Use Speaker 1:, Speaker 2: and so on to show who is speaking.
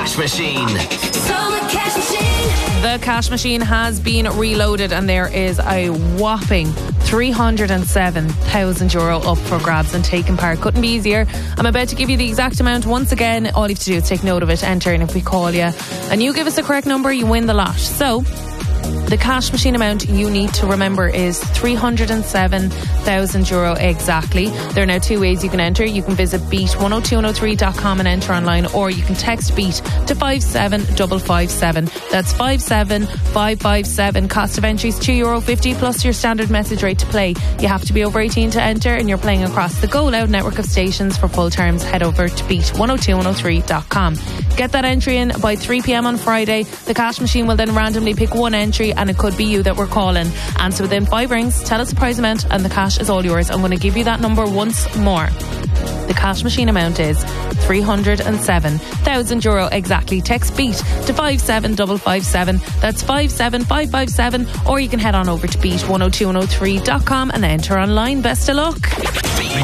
Speaker 1: cash machine.
Speaker 2: The cash machine has been reloaded and there is a whopping €307,000 up for grabs and taking part. Couldn't be easier. I'm about to give you the exact amount once again. All you have to do is take note of it, enter, and if we call you and you give us the correct number, you win the lot. So the cash machine amount you need to remember is €307,000 exactly. There are now two ways you can enter. You can visit beat102103.com and enter online, or you can text beat to 57557. That's 57557. Cost of entry is €2.50 plus your standard message rate to play. You have to be over 18 to enter, and you're playing across the Go Loud network of stations. For full terms, head over to beat102103.com. Get that entry in by 3 p.m. on Friday. The cash machine will then randomly pick one entry, and it could be you that we're calling. Answer within 5 rings, tell us the prize amount, and the cash is all yours. I'm going to give you that number once more. The cash machine amount is €307,000 exactly. Text beat to 57557. That's 57557. Or you can head on over to beat102103.com and enter online. Best of luck.